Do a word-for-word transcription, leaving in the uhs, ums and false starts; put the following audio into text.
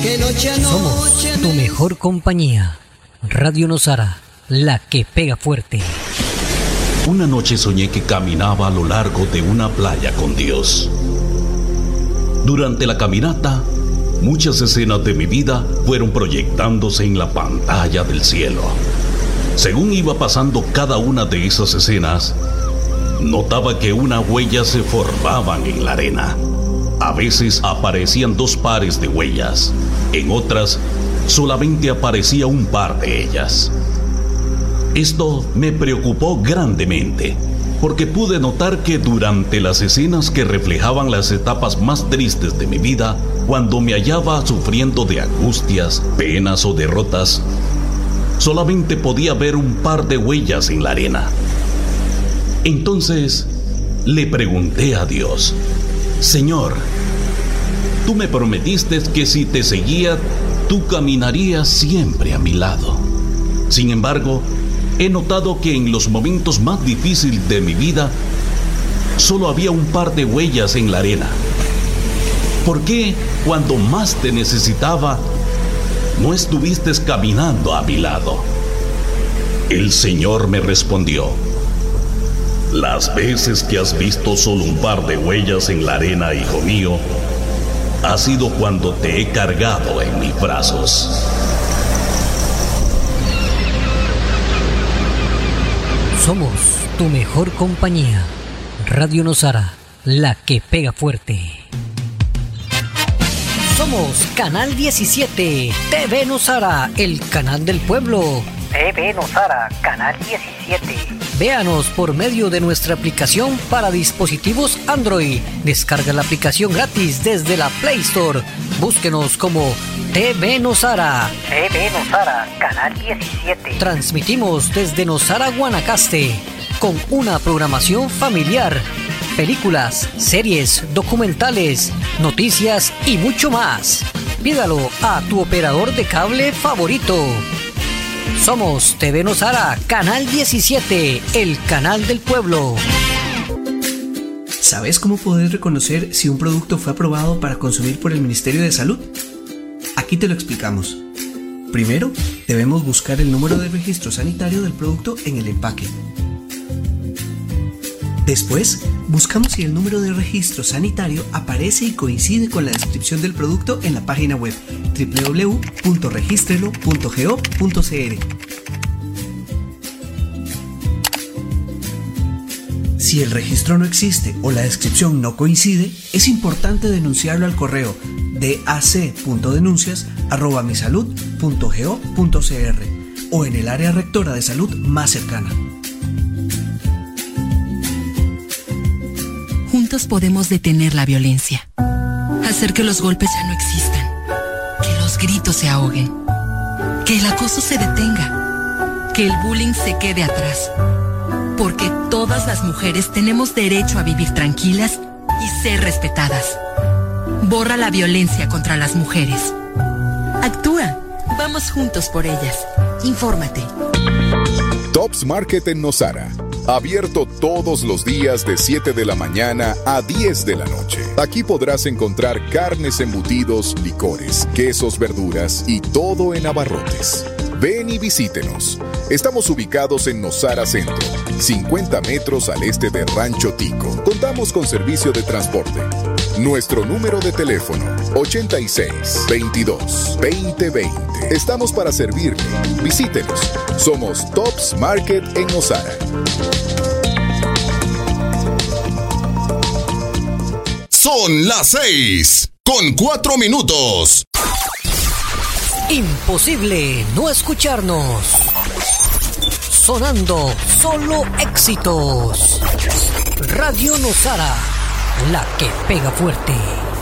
que noche a noche Somos tu mejor compañía. Radio Nosara, la que pega fuerte. Una noche soñé que caminaba a lo largo de una playa con Dios. Durante la caminata, muchas escenas de mi vida fueron proyectándose en la pantalla del cielo. Según iba pasando cada una de esas escenas, notaba que unas huellas se formaban en la arena. A veces aparecían dos pares de huellas, en otras solamente aparecía un par de ellas. Esto me preocupó grandemente, porque pude notar que durante las escenas que reflejaban las etapas más tristes de mi vida, cuando me hallaba sufriendo de angustias, penas o derrotas, solamente podía ver un par de huellas en la arena. Entonces le pregunté a Dios: Señor, tú me prometiste que si te seguía, tú caminarías siempre a mi lado. Sin embargo, he notado que en los momentos más difíciles de mi vida, solo había un par de huellas en la arena. ¿Por qué, cuando más te necesitaba, no estuviste caminando a mi lado? El Señor me respondió: las veces que has visto solo un par de huellas en la arena, hijo mío, ha sido cuando te he cargado en mis brazos. Somos tu mejor compañía. Radio Nosara, la que pega fuerte. Somos Canal diecisiete, T V Nosara, el canal del pueblo. T V Nosara, Canal diecisiete. Véanos por medio de nuestra aplicación para dispositivos Android. Descarga la aplicación gratis desde la Play Store. Búsquenos como T V Nosara. T V Nosara, Canal diecisiete. Transmitimos desde Nosara, Guanacaste, con una programación familiar. Películas, series, documentales, noticias y mucho más. Pídalo a tu operador de cable favorito. Somos T V Nosara, Canal diecisiete, el canal del pueblo. ¿Sabes cómo poder reconocer si un producto fue aprobado para consumir por el Ministerio de Salud? Aquí te lo explicamos. Primero, debemos buscar el número de registro sanitario del producto en el empaque. Después, buscamos si el número de registro sanitario aparece y coincide con la descripción del producto en la página web doble u doble u doble u punto registrelo punto go punto c r. Si el registro no existe o la descripción no coincide, es importante denunciarlo al correo dac punto denuncias arroba misalud punto go punto c r o en el área rectora de salud más cercana. Juntos podemos detener la violencia, hacer que los golpes ya no existan, que los gritos se ahoguen, que el acoso se detenga, que el bullying se quede atrás, porque todas las mujeres tenemos derecho a vivir tranquilas y ser respetadas. Borra la violencia contra las mujeres. Actúa, vamos juntos por ellas. Infórmate. Tops Market en Nosara. Abierto todos los días de siete de la mañana a diez de la noche. Aquí podrás encontrar carnes, embutidos, licores, quesos, verduras y todo en abarrotes. Ven y visítenos. Estamos ubicados en Nosara Centro, cincuenta metros al este de Rancho Tico. Contamos con servicio de transporte. Nuestro número de teléfono, ochenta y seis, veintidós, veinte veinte. Estamos para servirle. Visítenos. Somos Tops Market en Nosara. Son las seis, con cuatro minutos. Imposible no escucharnos. Sonando solo éxitos. Radio Nosara, la que pega fuerte.